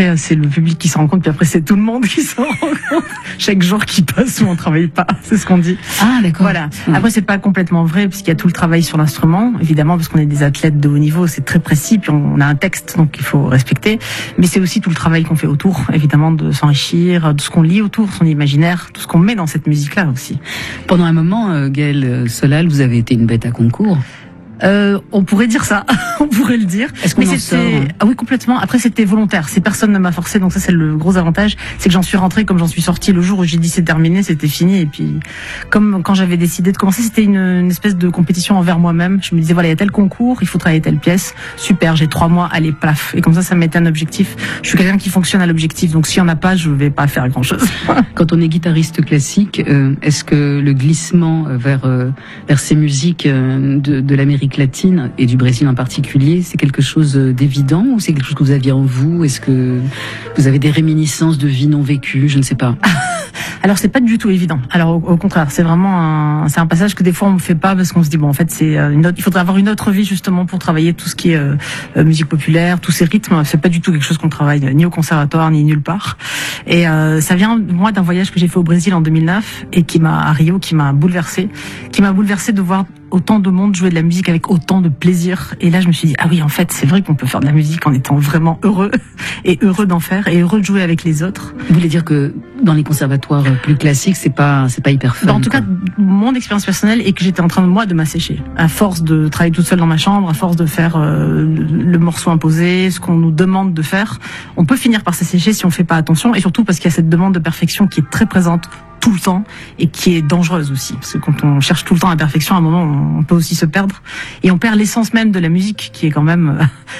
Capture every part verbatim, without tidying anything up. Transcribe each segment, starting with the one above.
après c'est le public qui se rend compte, puis après c'est tout le monde qui s'en rend compte. Chaque jour qui passe où on travaille pas, c'est ce qu'on dit. Ah d'accord. Voilà. Mmh. Après c'est pas complètement vrai puisqu'il y a tout le travail sur l'instrument, évidemment parce qu'on est des athlètes de haut niveau, c'est très précis, puis on a un texte donc il faut respecter. Mais c'est aussi tout le travail qu'on fait autour, évidemment, de s'enrichir, de ce qu'on lit autour, son imaginaire, tout ce qu'on met dans cette musique-là aussi. Pendant un moment, euh, Gaëlle Solal, vous avez été une bête à concours. Euh, on pourrait dire ça, on pourrait le dire. Est-ce qu'on mais en c'était, sort ah oui, complètement. Après, c'était volontaire. C'est personne ne m'a forcé, donc ça c'est le gros avantage, c'est que j'en suis rentrée comme j'en suis sortie le jour où j'ai dit c'est terminé, c'était fini. Et puis, comme quand j'avais décidé de commencer, c'était une, une espèce de compétition envers moi-même. Je me disais voilà, il y a tel concours, il faut travailler telle pièce. Super, j'ai trois mois, allez, plaf. Et comme ça, ça me mettait un objectif. Je suis quelqu'un qui fonctionne à l'objectif, donc s'il y en a pas, je vais pas faire grand-chose. Quand on est guitariste classique, euh, est-ce que le glissement vers euh, vers ces musiques euh, de, de l'Amérique latine et du Brésil en particulier, c'est quelque chose d'évident ou c'est quelque chose que vous aviez en vous? Est-ce que vous avez des réminiscences de vie non vécue? Je ne sais pas. Alors c'est pas du tout évident. Alors au, au contraire, c'est vraiment un, c'est un passage que des fois on ne fait pas parce qu'on se dit bon en fait c'est une autre, il faudrait avoir une autre vie justement pour travailler tout ce qui est euh, musique populaire, tous ces rythmes. C'est pas du tout quelque chose qu'on travaille ni au conservatoire ni nulle part. Et euh, ça vient moi d'un voyage que j'ai fait au Brésil en deux mille neuf et qui m'a à Rio, qui m'a bouleversé, qui m'a bouleversé de voir autant de monde jouer de la musique avec autant de plaisir. Et là, je me suis dit, ah oui, en fait, c'est vrai qu'on peut faire de la musique en étant vraiment heureux et heureux d'en faire et heureux de jouer avec les autres. Vous voulez dire que dans les conservatoires plus classiques, c'est pas, c'est pas hyper fun? Bah, en tout quoi. cas, mon expérience personnelle est que j'étais en train de, moi, de m'assécher. À force de travailler toute seule dans ma chambre, à force de faire euh, le, le morceau imposé, ce qu'on nous demande de faire, on peut finir par s'assécher si on fait pas attention et surtout parce qu'il y a cette demande de perfection qui est très présente tout le temps et qui est dangereuse aussi parce que quand on cherche tout le temps la perfection à un moment on peut aussi se perdre et on perd l'essence même de la musique qui est quand même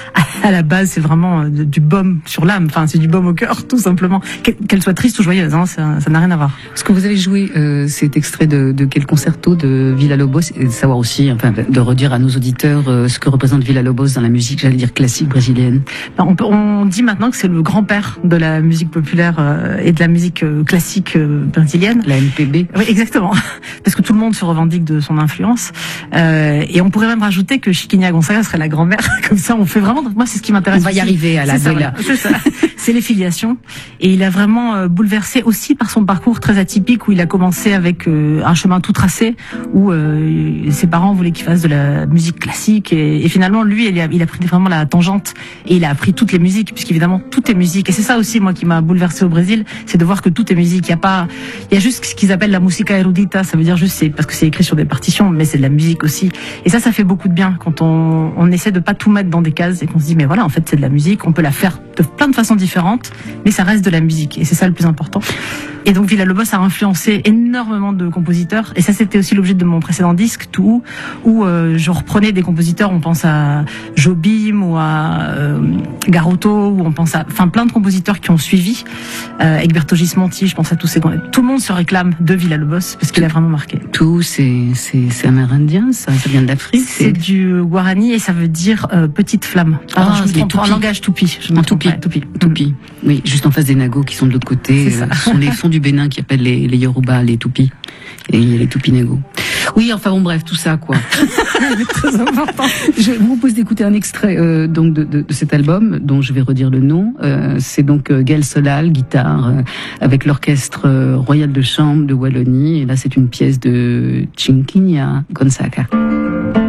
à la base c'est vraiment du baume sur l'âme, enfin c'est du baume au cœur tout simplement, qu'elle soit triste ou joyeuse hein, ça ça n'a rien à voir. Est-ce que vous avez joué euh, cet extrait de, de quel concerto de Villa-Lobos et de savoir aussi enfin de redire à nos auditeurs euh, ce que représente Villa-Lobos dans la musique, j'allais dire classique brésilienne. Ben, on, peut, on dit maintenant que c'est le grand-père de la musique populaire euh, et de la musique euh, classique euh, brésilienne. La M P B. Oui, exactement. Parce que tout le monde se revendique de son influence. Euh, et on pourrait même rajouter que Chiquinha Gonzaga serait la grand-mère. Comme ça, on fait vraiment... Moi, c'est ce qui m'intéresse. On va y aussi. arriver à la C'est ça, Villa. voilà. C'est ça. C'est les filiations. Et il a vraiment euh, bouleversé aussi par son parcours très atypique où il a commencé avec euh, un chemin tout tracé où euh, ses parents voulaient qu'il fasse de la musique classique. Et, et finalement, lui, il a, il a pris vraiment la tangente et il a appris toutes les musiques puisqu'évidemment, tout est musique. Et c'est ça aussi, moi, qui m'a bouleversé au Brésil, c'est de voir que tout est musique. Il y a pas... Il y a juste ce qu'ils appellent la musica erudita, ça veut dire juste c'est parce que c'est écrit sur des partitions, mais c'est de la musique aussi. Et ça, ça fait beaucoup de bien quand on, on essaie de pas tout mettre dans des cases et qu'on se dit mais voilà, en fait c'est de la musique, on peut la faire de plein de façons différentes, mais ça reste de la musique et c'est ça le plus important. Et donc Villa-Lobos a influencé énormément de compositeurs et ça c'était aussi l'objet de mon précédent disque Tout où euh, je reprenais des compositeurs, on pense à Jobim ou à euh, Garoto ou on pense à enfin plein de compositeurs qui ont suivi euh, Egberto Gismonti, je pense à tous ces tout le monde se réclame de Villa-Lobos parce qu'il a vraiment marqué. Tout c'est c'est c'est amérindien, ça ça vient d'Afrique. C'est du Guarani et ça veut dire euh, petite flamme. Ah, je me trompe, en langage Tupi. Je me en trompe, Tupi. ouais, Tupi. Tupi. Oui, juste en face des Nagos qui sont de l'autre côté. C'est ça. Euh, ce sont les fonds du Bénin qui appellent les, les Yoruba, les Tupis. Et les Tupinagos. Oui, enfin bon, bref, tout ça, quoi. C'est très important. Je vous propose d'écouter un extrait euh, donc de, de, de cet album, dont je vais redire le nom. Euh, c'est donc euh, Gaëlle Solal, guitare, euh, avec l'orchestre euh, royal de chambre de Wallonie. Et là, c'est une pièce de Chiquinha Gonzaga.